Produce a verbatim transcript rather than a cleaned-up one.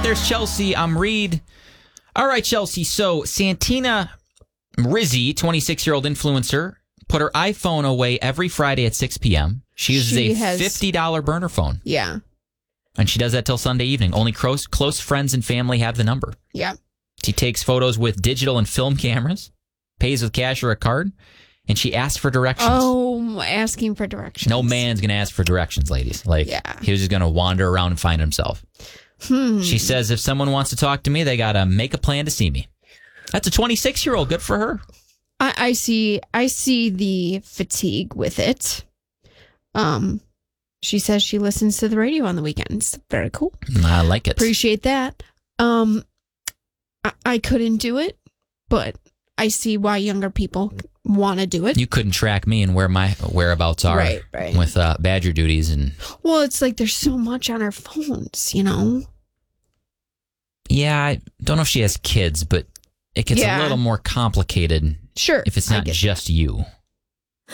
There's Chelsea. I'm Reed. All right, Chelsea. So Santina Rizzi, twenty-six-year-old influencer, put her iPhone away every Friday at six p.m. She uses She a has- fifty dollars burner phone. Yeah. And she does that till Sunday evening. Only close, close friends and family have the number. Yeah. She takes photos with digital and film cameras, pays with cash or a card, and she asks for directions. Oh, asking for directions. No man's going to ask for directions, ladies. Like, Yeah. he was just going to wander around and find himself. Hmm. She says if someone wants to talk to me, they got to make a plan to see me. That's a twenty-six-year-old. Good for her. I, I see. I see the fatigue with it. Um, she says she listens to the radio on the weekends. Very cool. I like it. Appreciate that. Um, I, I couldn't do it, but I see why younger people want to do it. You couldn't track me and where my whereabouts are Right, right. with uh, Badger duties. And Well, it's like there's so much on our phones, you know? yeah, I don't know if she has kids, but it gets Yeah. a little more complicated Sure. if it's I not get just you.